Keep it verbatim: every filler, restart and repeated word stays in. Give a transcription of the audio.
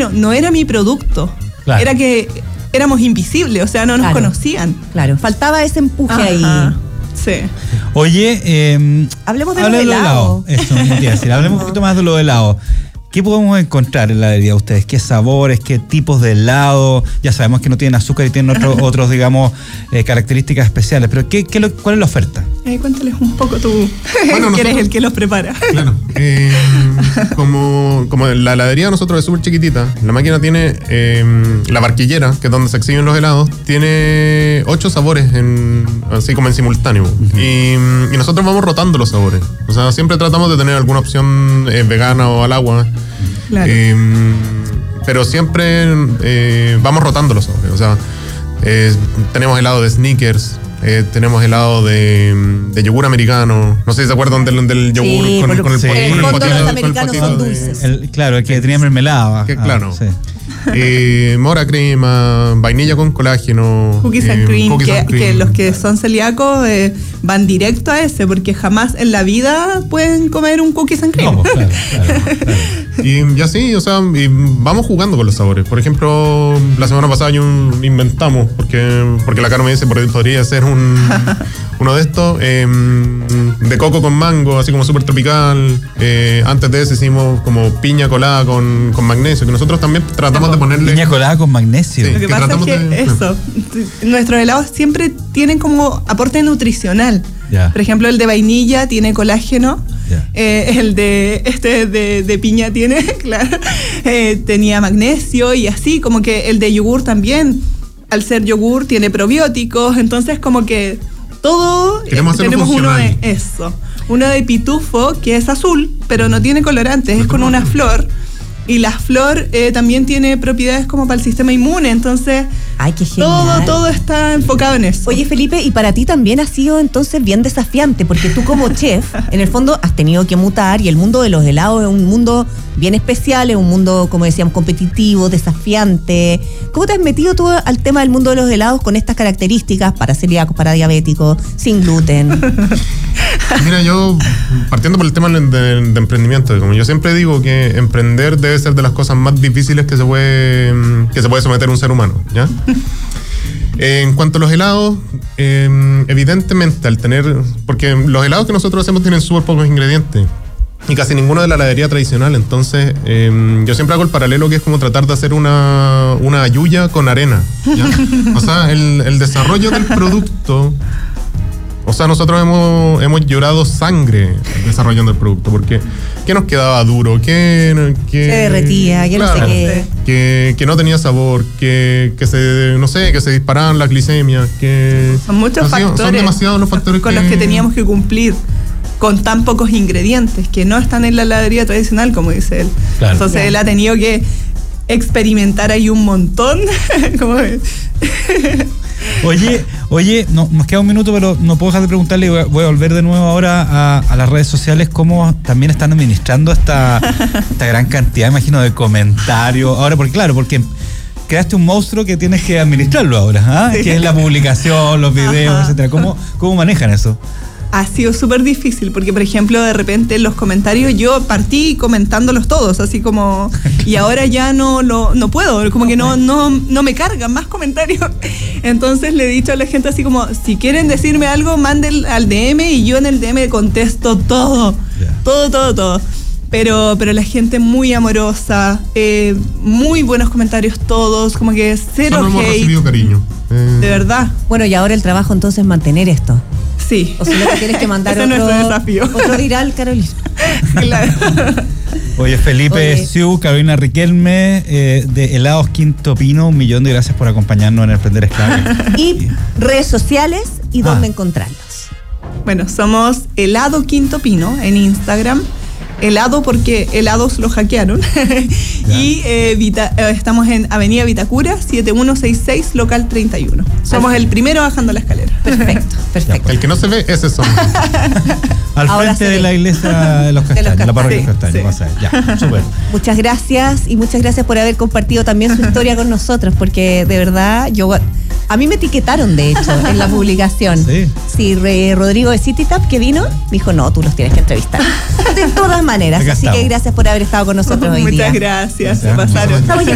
bueno, no era mi producto, claro. Era que éramos invisibles, o sea, no nos claro. conocían. Claro, faltaba ese empuje Ajá. ahí. Sí. Oye, eh, hablemos de lo helado. Eso me quería decir, hablemos un poquito más de lo helado. ¿Qué podemos encontrar en la heladería de ustedes? ¿Qué sabores, qué tipos de helado? Ya sabemos que no tienen azúcar y tienen otros, otros digamos, eh, características especiales, pero ¿qué, qué lo, ¿cuál es la oferta? Eh, cuéntales un poco tú, bueno, que eres el que los prepara. Claro, eh, como, como la heladería de nosotros es súper chiquitita, la máquina tiene eh, la barquillera, que es donde se exhiben los helados, tiene ocho sabores, en, así como en simultáneo. Uh-huh. y, y nosotros vamos rotando los sabores. O sea, siempre tratamos de tener alguna opción eh, vegana o al agua. Claro. Eh, pero siempre eh, vamos rotando los sabores. O sea, eh, tenemos helado de Snickers, eh, tenemos helado de, de yogur americano. No sé si se acuerdan del, del yogur sí, con, con, con el sí. potito. El fondo de los americanos son dulces. El, claro, el que tenía mermelada. Que, ah, claro. Sí. Eh, mora crema, vainilla con colágeno, cookies eh, and cream, cookies que, and cream. que los que son celíacos eh, van directo a ese, porque jamás en la vida pueden comer un cookies and cream. No, claro, claro, claro. Y ya sí, o sea, y vamos jugando con los sabores. Por ejemplo, la semana pasada yo inventamos, porque, porque la Caro me dice, podría ser un, uno de estos, eh, de coco con mango, así como súper tropical. Eh, antes de ese hicimos como piña colada con, con magnesio, que nosotros también tratamos de ponerle... Piña colada con magnesio. Sí, Lo que, que pasa es que de... eso, nuestros helados siempre tienen como aporte nutricional. Yeah. Por ejemplo, el de vainilla tiene colágeno, yeah. eh, el de este de, de piña tiene, claro, eh, tenía magnesio y así, como que el de yogur también, al ser yogur tiene probióticos, entonces como que todo eh, tenemos uno de eso, uno de pitufo que es azul, pero no tiene colorantes, es con una flor. Y la flor eh, también tiene propiedades como para el sistema inmune, entonces Ay, qué genial. todo, todo está enfocado en eso. Oye, Felipe, y para ti también ha sido entonces bien desafiante, porque tú como chef, en el fondo has tenido que mutar, y el mundo de los helados es un mundo bien especial, es un mundo, como decíamos, competitivo, desafiante. ¿Cómo te has metido tú al tema del mundo de los helados con estas características para celíacos, para diabéticos, sin gluten? Mira, yo, partiendo por el tema de, de emprendimiento, como yo siempre digo que emprender debe ser de las cosas más difíciles que se puede, que se puede someter un ser humano, ¿ya? En cuanto a los helados, eh, evidentemente al tener, porque los helados que nosotros hacemos tienen súper pocos ingredientes y casi ninguno de la heladería tradicional, entonces eh, yo siempre hago el paralelo que es como tratar de hacer una, una yuya con arena, ¿ya? O sea, el, el desarrollo del producto, o sea, nosotros hemos, hemos llorado sangre desarrollando el producto, porque ¿qué nos quedaba duro? ¿Qué, qué se derretía? ¿Qué claro, no sé qué? Que, que no tenía sabor, que, que se, no sé, que se disparaban las glicemias, que... Son muchos no, factores. Son demasiados los factores con que... los que teníamos que cumplir, con tan pocos ingredientes, que no están en la heladería tradicional, como dice él. Claro. Entonces claro. Él ha tenido que experimentar ahí un montón. Como Oye, oye, no, nos queda un minuto, pero no puedo dejar de preguntarle, voy a, voy a volver de nuevo ahora a, a las redes sociales, cómo también están administrando esta, esta gran cantidad, imagino, de comentarios. Ahora, porque claro, porque creaste un monstruo que tienes que administrarlo ahora, ¿eh? Sí. Que es la publicación, los videos, Ajá. etcétera. ¿Cómo, cómo manejan eso? Ha sido súper difícil porque, por ejemplo, de repente en los comentarios yo partí comentándolos todos, así como, y ahora ya no lo no puedo, como que no, no, no me cargan más comentarios. Entonces le he dicho a la gente así como, si quieren decirme algo, manden al D M y yo en el D M contesto todo, yeah. todo, todo, todo. Pero, pero la gente muy amorosa, eh, muy buenos comentarios todos, como que cero Solo hate. Hemos recibido cariño. Eh... De verdad. Bueno, y ahora el trabajo entonces es mantener esto. Sí. O si no te tienes que mandar otro, desafío. otro viral, Carolina. Claro. Oye, Felipe Siu, Carolina Riquelme, eh, de Helados Quinto Pino, un millón de gracias por acompañarnos en Emprender es Clave. Y redes sociales y ah. dónde encontrarlos. Bueno, somos Helado Quinto Pino en Instagram. Helado porque helados lo hackearon. Y eh, Vita, eh, estamos en Avenida Vitacura, siete uno seis seis, local treinta y uno. Somos el primero bajando la escalera. Perfecto, perfecto. El que no se ve, ese somos. Al Ahora frente de la iglesia de los Castaños, de los la parroquia de los Castaños. Sí, sí. Ya, súper. Muchas gracias y muchas gracias por haber compartido también su historia con nosotros, porque de verdad yo... A mí me etiquetaron, de hecho, en la publicación. Sí. Sí, re, Rodrigo de CityTap, que vino, me dijo, no, tú los tienes que entrevistar. De todas maneras. Así que gracias por haber estado con nosotros hoy Muchas día. gracias, se pasaron.